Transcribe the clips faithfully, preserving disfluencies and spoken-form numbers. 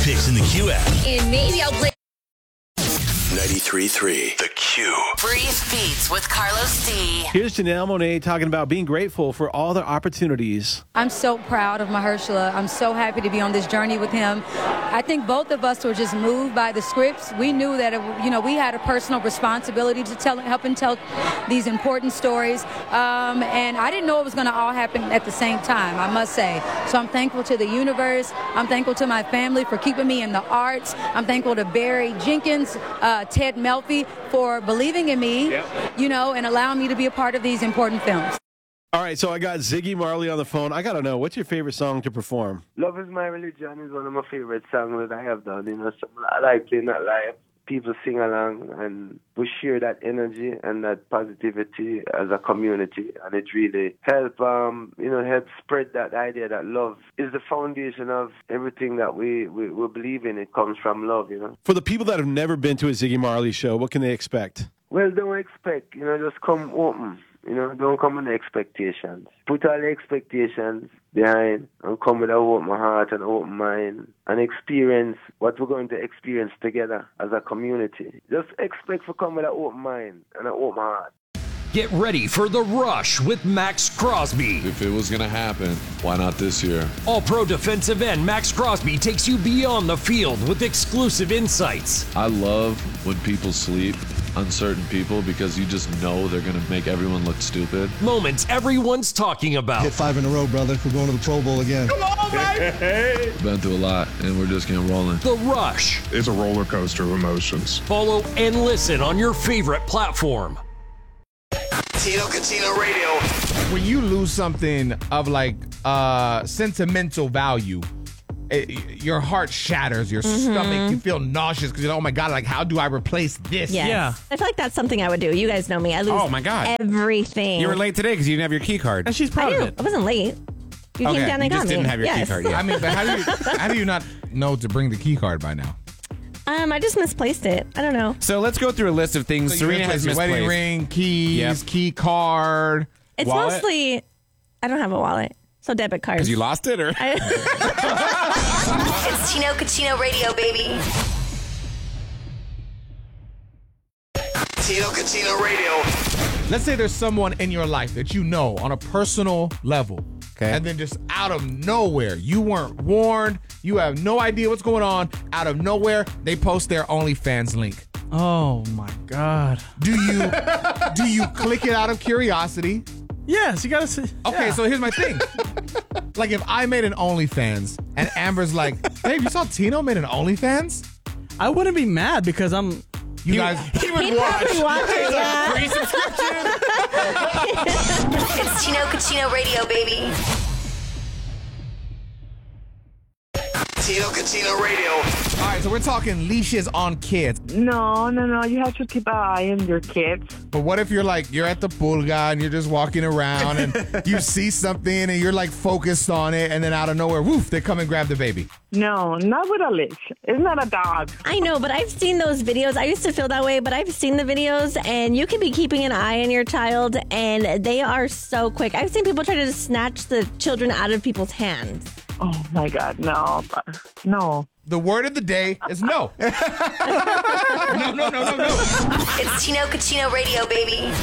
Picks in the Q app. And maybe I'll play ninety-three point three The Q. Brief Beats with Carlos D. Here's Janelle Monáe talking about being grateful for all the opportunities. I'm so proud of Mahershala. I'm so happy to be on this journey with him. I think both of us were just moved by the scripts. We knew that, it, you know, we had a personal responsibility to tell, help and tell these important stories. Um, and I didn't know it was going to all happen at the same time, I must say. So I'm thankful to the universe. I'm thankful to my family for keeping me in the arts. I'm thankful to Barry Jenkins, uh, Ted Melfi for believing in me, yep. you know, and allowing me to be a part of these important films. All right, so I got Ziggy Marley on the phone. I got to know, what's your favorite song to perform? Love Is My Religion is one of my favorite songs that I have done. You know, so I like playing that live. People sing along, and we share that energy and that positivity as a community, and it really help, um, you know, help spread that idea that love is the foundation of everything that we, we, we believe in. It comes from love, you know. For the people that have never been to a Ziggy Marley show, what can they expect? Well, don't expect, you know, just come open. You know, don't come with expectations. Put all the expectations behind and come with an open heart and open mind and experience what we're going to experience together as a community. Just expect to come with an open mind and an open heart. Get ready for The Rush with Max Crosby. If it was going to happen, why not this year? All-pro defensive end Max Crosby takes you beyond the field with exclusive insights. I love when people sleep on certain people because you just know they're going to make everyone look stupid. Moments everyone's talking about. Hit five in a row, brother. We're going to the Pro Bowl again. Come on, baby! Been through a lot, and we're just getting rolling. The Rush. It's a roller coaster of emotions. Follow and listen on your favorite platform. Tino Catino Radio. When you lose something of like uh, sentimental value, it, your heart shatters, your mm-hmm. stomach, you feel nauseous because you're like, oh my God, like how do I replace this? Yes. Yeah. I feel like that's something I would do. You guys know me. I lose oh my God. everything. You were late today because you didn't have your key card. And she's proud I of do. it. I wasn't late. You okay. came down and you got just me. didn't have your yes. key card yet. I mean, but how do you how do you not know to bring the key card by now? Um, I just misplaced it. I don't know. So let's go through a list of things So Serena has your misplaced. wedding ring, keys, Yep. key card. It's wallet? mostly, I don't have a wallet. So debit cards. Because you lost it, or? I, It's Tino Catino Radio, baby. Tino Catino Radio. Let's say there's someone in your life that you know on a personal level. Okay. And then just out of nowhere, you weren't warned, you have no idea what's going on, out of nowhere, they post their OnlyFans link. Oh my God. Do you do you click it out of curiosity? Yes, you gotta see. Okay, yeah. so here's my thing. Like if I made an OnlyFans and Amber's like, babe, you saw Tino made an OnlyFans? I wouldn't be mad because I'm You guys, he would He'd watch. probably watch it, yeah. Free subscription. It's Tino Catino Radio, baby. Tino Catino Radio. All right, so we're talking leashes on kids. No, no, no. You have to keep an eye on your kids. But what if you're like, you're at the pulga and you're just walking around and you see something and you're like focused on it and then out of nowhere, woof, they come and grab the baby. No, not with a leash. It's not a dog. I know, but I've seen those videos. I used to feel that way, but I've seen the videos, and you can be keeping an eye on your child, and they are so quick. I've seen people try to just snatch the children out of people's hands. Oh, my God, no. No. The word of the day is no. no, no, no, no, no. It's Tino Catino Radio, baby.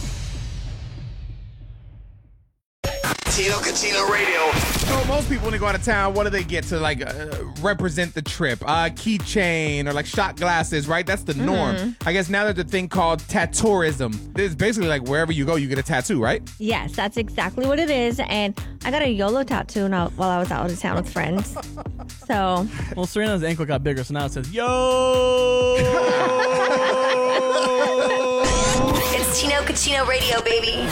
Tino Catino Radio. So most people when they go out of town, what do they get to like uh, represent the trip? Uh, keychain or like shot glasses, right? That's the norm. Mm-hmm. I guess now there's a thing called tattooism. It's basically like wherever you go, you get a tattoo, right? Yes, that's exactly what it is. And I got a YOLO tattoo now while I was out of town with friends. So. Well, Serena's ankle got bigger, so now it says, yo! It's Tino Catino Radio, baby.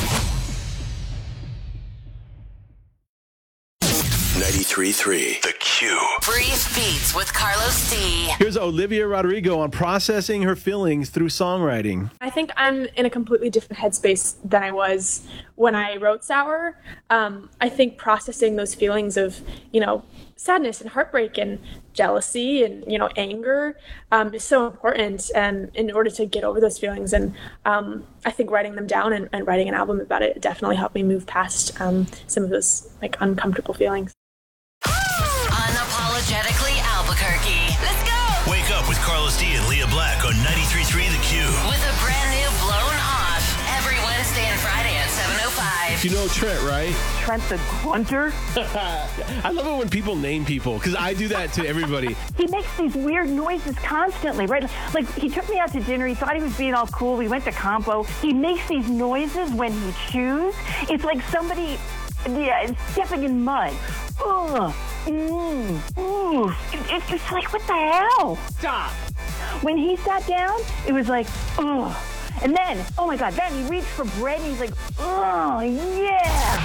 ninety-three point three The Q. Brief Beats with Carlos D. Here's Olivia Rodrigo on processing her feelings through songwriting. I think I'm in a completely different headspace than I was when I wrote Sour. Um, I think processing those feelings of, you know, sadness and heartbreak and jealousy and, you know, anger um, is so important, and in order to get over those feelings. And um, I think writing them down and, and writing an album about it definitely helped me move past um, some of those like uncomfortable feelings. Unapologetically Albuquerque. with Carlos D and Leah Black on ninety-three point three The Q. With a brand new Blown Off every Wednesday and Friday at seven oh five. You know Trent, right? Trent the Grunter? I love it when people name people, because I do that to everybody. He makes these weird noises constantly, right? Like, he took me out to dinner. He thought he was being all cool. We went to Campo. He makes these noises when he chews. It's like somebody yeah, stepping in mud. Ugh. Mm. Ooh. It, it's just like, what the hell? Stop. When he sat down, it was like, ugh. And then, oh my God, then he reached for bread and he's like, oh, yeah.